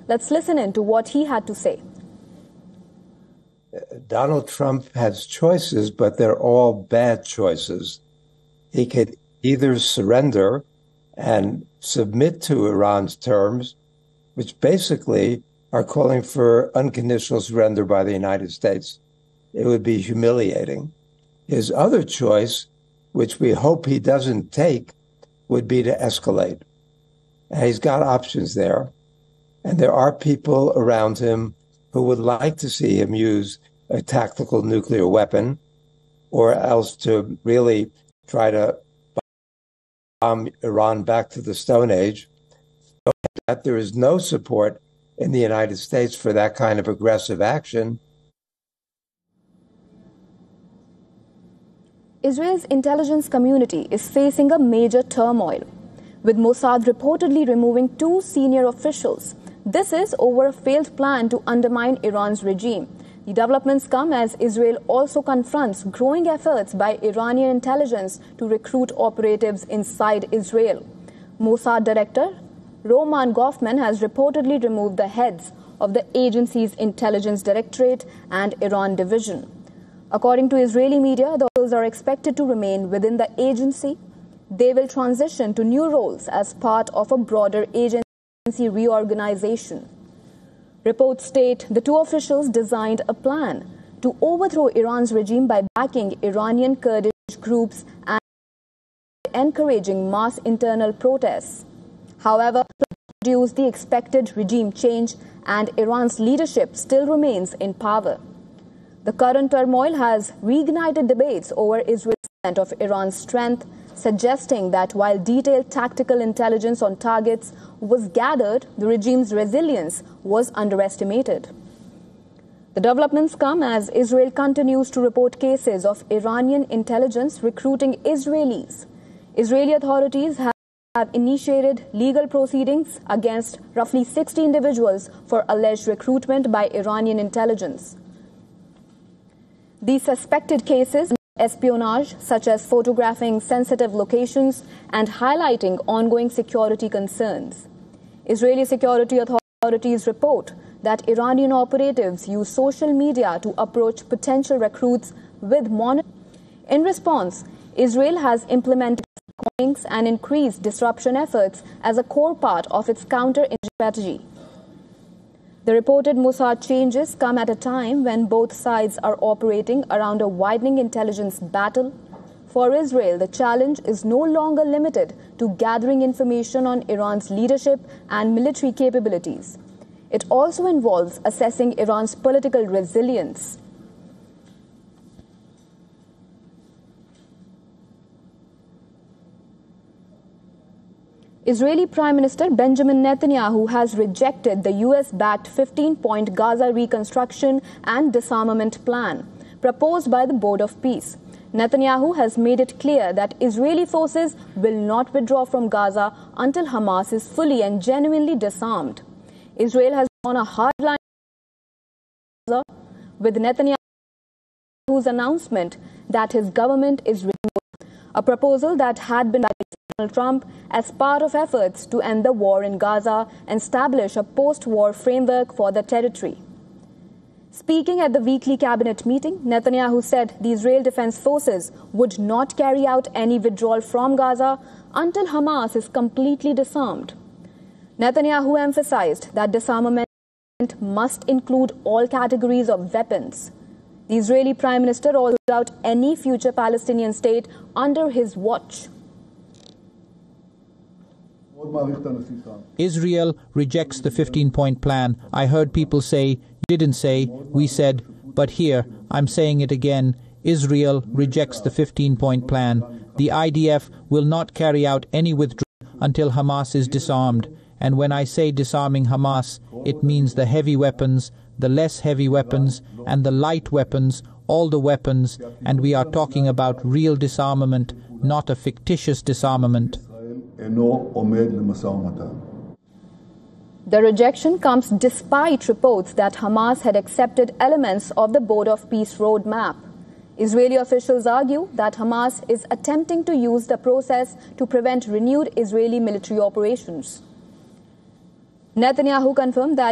Let's listen in to what he had to say. Donald Trump has choices, but they're all bad choices. He could either surrender and submit to Iran's terms, which basically are calling for unconditional surrender by the United States. It would be humiliating. His other choice, which we hope he doesn't take, would be to escalate. And he's got options there. And there are people around him who would like to see him use a tactical nuclear weapon, or else to really try to bomb Iran back to the Stone Age. That there is no support in the United States for that kind of aggressive action. Israel's intelligence community is facing a major turmoil, with Mossad reportedly removing 2 senior officials. This is over a failed plan to undermine Iran's regime. The developments come as Israel also confronts growing efforts by Iranian intelligence to recruit operatives inside Israel. Mossad director Roman Goffman has reportedly removed the heads of the agency's intelligence directorate and Iran division. According to Israeli media, the officials are expected to remain within the agency. They will transition to new roles as part of a broader agency reorganization. Reports state the 2 officials designed a plan to overthrow Iran's regime by backing Iranian Kurdish groups and encouraging mass internal protests. However, to produce the expected regime change, and Iran's leadership still remains in power. The current turmoil has reignited debates over Israel's assessment of Iran's strength, suggesting that while detailed tactical intelligence on targets was gathered, the regime's resilience was underestimated. The developments come as Israel continues to report cases of Iranian intelligence recruiting Israelis. Israeli authorities have initiated legal proceedings against roughly 60 individuals for alleged recruitment by Iranian intelligence. These suspected cases espionage, such as photographing sensitive locations and highlighting ongoing security concerns. Israeli security authorities report that Iranian operatives use social media to approach potential recruits with monitoring. In response, Israel has implemented and increased disruption efforts as a core part of its counter-insurgency strategy. The reported Mossad changes come at a time when both sides are operating around a widening intelligence battle. For Israel, the challenge is no longer limited to gathering information on Iran's leadership and military capabilities. It also involves assessing Iran's political resilience. Israeli Prime Minister Benjamin Netanyahu has rejected the US-backed 15-point Gaza reconstruction and disarmament plan proposed by the Board of Peace. Netanyahu has made it clear that Israeli forces will not withdraw from Gaza until Hamas is fully and genuinely disarmed. Israel has gone a hard line with Netanyahu's announcement that his government is removed, a proposal that had been by Donald Trump as part of efforts to end the war in Gaza and establish a post-war framework for the territory. Speaking at the weekly cabinet meeting, Netanyahu said the Israel Defense Forces would not carry out any withdrawal from Gaza until Hamas is completely disarmed. Netanyahu emphasized that disarmament must include all categories of weapons. The Israeli Prime Minister also ruled out any future Palestinian state under his watch. Israel rejects the 15-point plan. I heard people say, you didn't say, we said, but here, I'm saying it again. Israel rejects the 15-point plan. The IDF will not carry out any withdrawal until Hamas is disarmed. And when I say disarming Hamas, it means the heavy weapons, the less heavy weapons, and the light weapons, all the weapons, and we are talking about real disarmament, not a fictitious disarmament. The rejection comes despite reports that Hamas had accepted elements of the Board of Peace roadmap. Israeli officials argue that Hamas is attempting to use the process to prevent renewed Israeli military operations. Netanyahu confirmed that